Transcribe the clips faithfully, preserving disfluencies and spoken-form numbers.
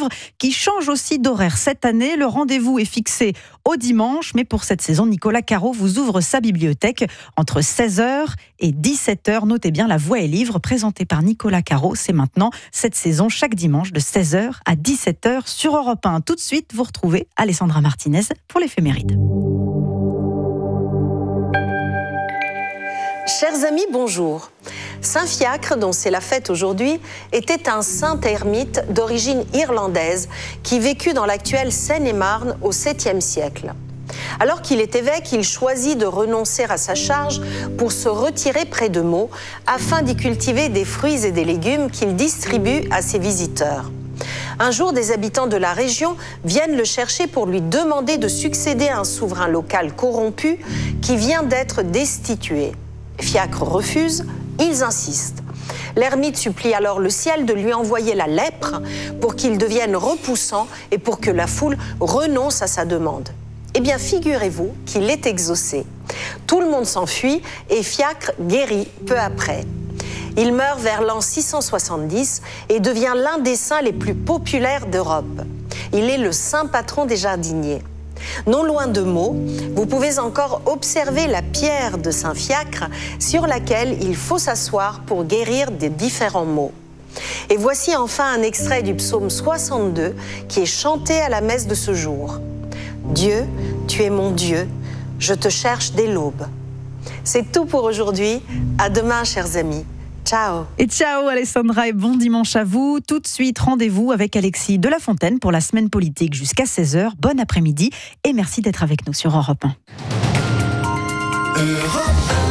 livre qui change aussi d'horaire cette année. Le rendez-vous est fixé au dimanche, mais pour cette saison, Nicolas Caro vous ouvre sa bibliothèque entre seize heures et dix-sept heures. Notez bien, La Voix est livre, présenté par Nicolas Caro. C'est maintenant cette saison, chaque dimanche de seize heures à dix-sept heures sur Europe un. Tout de suite, vous retrouvez Alessandra Martinez pour l'éphéméride. Chers amis, bonjour. Saint Fiacre, dont c'est la fête aujourd'hui, était un saint ermite d'origine irlandaise qui vécut dans l'actuelle Seine-et-Marne au septième siècle. Alors qu'il est évêque, il choisit de renoncer à sa charge pour se retirer près de Meaux afin d'y cultiver des fruits et des légumes qu'il distribue à ses visiteurs. Un jour, des habitants de la région viennent le chercher pour lui demander de succéder à un souverain local corrompu qui vient d'être destitué. Fiacre refuse, ils insistent. L'ermite supplie alors le ciel de lui envoyer la lèpre pour qu'il devienne repoussant et pour que la foule renonce à sa demande. Eh bien, figurez-vous qu'il est exaucé. Tout le monde s'enfuit et Fiacre guérit peu après. Il meurt vers l'an six cent soixante-dix et devient l'un des saints les plus populaires d'Europe. Il est le saint patron des jardiniers. Non loin de Meaux, vous pouvez encore observer la pierre de Saint Fiacre sur laquelle il faut s'asseoir pour guérir des différents maux. Et voici enfin un extrait du psaume soixante-deux qui est chanté à la messe de ce jour. Dieu, tu es mon Dieu, je te cherche dès l'aube. C'est tout pour aujourd'hui. À demain, chers amis. Ciao. Et ciao Alessandra et bon dimanche à vous. Tout de suite, rendez-vous avec Alexis de La Fontaine pour la semaine politique jusqu'à seize heures. Bon après-midi et merci d'être avec nous sur Europe un. Europe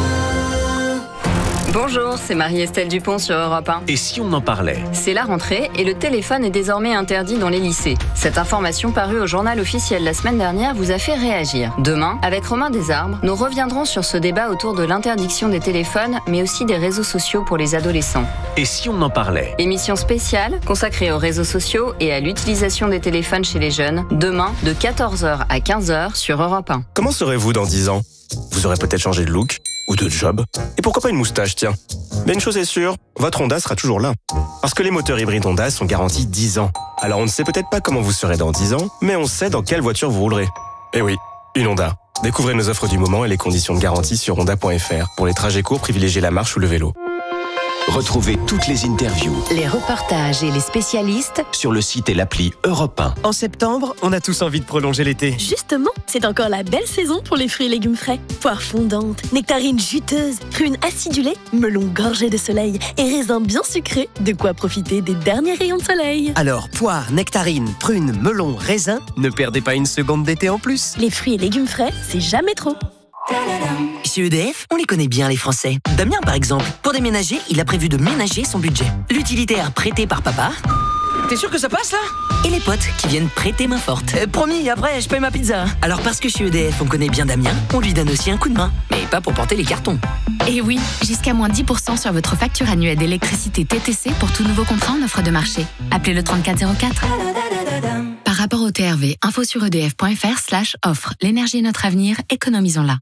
Bonjour, c'est Marie-Estelle Dupont sur Europe un. Et si on en parlait ? C'est la rentrée et le téléphone est désormais interdit dans les lycées. Cette information parue au journal officiel la semaine dernière vous a fait réagir. Demain, avec Romain Desarbres, nous reviendrons sur ce débat autour de l'interdiction des téléphones, mais aussi des réseaux sociaux pour les adolescents. Et si on en parlait ? Émission spéciale consacrée aux réseaux sociaux et à l'utilisation des téléphones chez les jeunes, demain de quatorze heures à quinze heures sur Europe un. Comment serez-vous dans dix ans ? Vous aurez peut-être changé de look ou de job. Et pourquoi pas une moustache, tiens. Mais une chose est sûre, votre Honda sera toujours là. Parce que les moteurs hybrides Honda sont garantis dix ans. Alors on ne sait peut-être pas comment vous serez dans dix ans, mais on sait dans quelle voiture vous roulerez. Eh oui, une Honda. Découvrez nos offres du moment et les conditions de garantie sur honda point f r. Pour les trajets courts, privilégiez la marche ou le vélo. Retrouvez toutes les interviews, les reportages et les spécialistes sur le site et l'appli Europe un. En septembre, on a tous envie de prolonger l'été. Justement, c'est encore la belle saison pour les fruits et légumes frais. Poires fondantes, nectarines juteuses, prunes acidulées, melons gorgés de soleil et raisins bien sucrés. De quoi profiter des derniers rayons de soleil. Alors, poires, nectarines, prunes, melons, raisins, ne perdez pas une seconde d'été en plus. Les fruits et légumes frais, c'est jamais trop. Chez E D F, on les connaît bien les Français. Damien par exemple, pour déménager, il a prévu de ménager son budget. L'utilitaire prêté par papa. T'es sûr que ça passe là ? Et les potes qui viennent prêter main forte. euh, Promis, après je paye ma pizza. Alors parce que chez E D F on connaît bien Damien, on lui donne aussi un coup de main. Mais pas pour porter les cartons. Et oui, jusqu'à moins dix pour cent sur votre facture annuelle d'électricité T T C pour tout nouveau contrat en offre de marché. Appelez le trente-quatre zéro quatre. Par rapport au T R V, info sur edf point f r slash offre. L'énergie est notre avenir, économisons-la.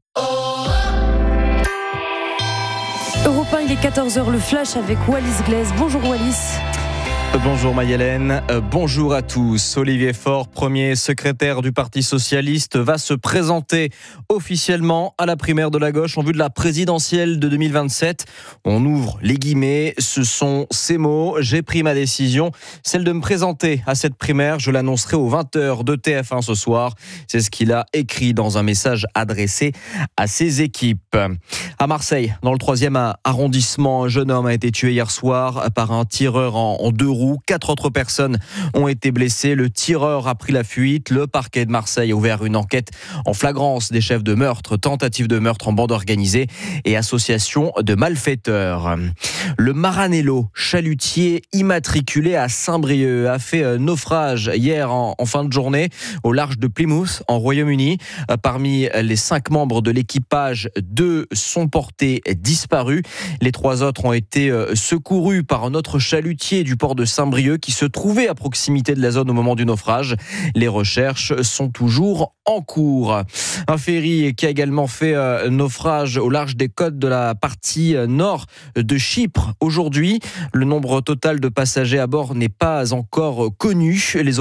Europe un, il est quatorze heures, le flash avec Wallis Glaise. Bonjour Wallis. Bonjour Maï-Hélène, euh, bonjour à tous. Olivier Faure, premier secrétaire du Parti Socialiste, va se présenter officiellement à la primaire de la gauche en vue de la présidentielle de deux mille vingt-sept. On ouvre les guillemets, ce sont ces mots. J'ai pris ma décision, celle de me présenter à cette primaire. Je l'annoncerai aux vingt heures de T F un ce soir. C'est ce qu'il a écrit dans un message adressé à ses équipes. À Marseille, dans le troisième arrondissement, un jeune homme a été tué hier soir par un tireur en, en deux roues. Quatre autres personnes ont été blessées. Le tireur a pris la fuite. Le parquet de Marseille a ouvert une enquête en flagrance des chefs de meurtre, tentative de meurtre en bande organisée et association de malfaiteurs. Le Maranello, chalutier immatriculé à Saint-Brieuc, a fait naufrage hier en, en fin de journée au large de Plymouth, en Royaume-Uni. Parmi les cinq membres de l'équipage, deux sont portés disparus. Les trois autres ont été secourus par un autre chalutier du port de Saint-Brieuc qui se trouvait à proximité de la zone au moment du naufrage. Les recherches sont toujours en cours. Un ferry qui a également fait euh, naufrage au large des côtes de la partie nord de Chypre aujourd'hui. Le nombre total de passagers à bord n'est pas encore connu. Les